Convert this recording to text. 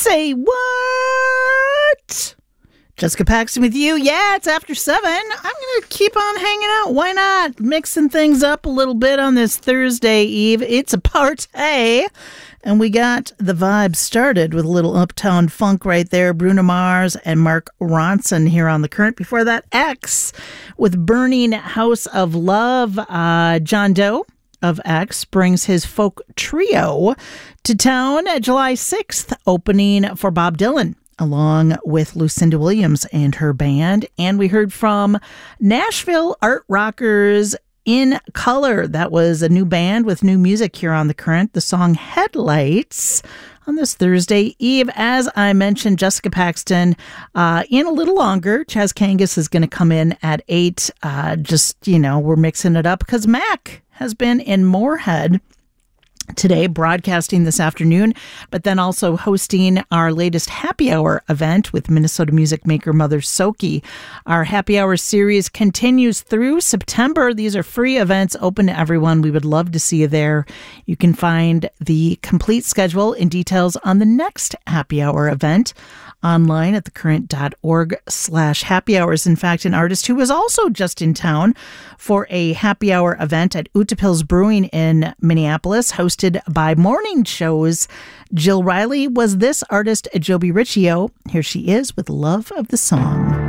Say what? Jessica Paxton with you. Yeah, it's after 7. I'm going to keep on hanging out. Why not? Mixing things up a little bit on this Thursday Eve. It's a party. And we got the vibe started with a little Uptown Funk right there. Bruno Mars and Mark Ronson here on The Current. Before that, X with Burning House of Love. John Doe of X brings his folk trio to town July 6th, opening for Bob Dylan, along with Lucinda Williams and her band. And we heard from Nashville art rockers In Color. That was a new band with new music here on The Current. The song Headlights on this Thursday Eve. As I mentioned, Jessica Paxton in a little longer. Chaz Kangas is going to come in at 8. We're mixing it up because Mac has been in Moorhead today, broadcasting this afternoon, but then also hosting our latest happy hour event with Minnesota music maker Mother Soki. Our happy hour series continues through September. These are free events open to everyone. We would love to see you there. You can find the complete schedule and details on the next happy hour event online at thecurrent.org/happy hours. In fact, an artist who was also just in town for a happy hour event at Utapils Brewing in Minneapolis, hosted by Morning Show's Jill Riley, was this artist, Joby Riccio. Here she is with Love of the Song.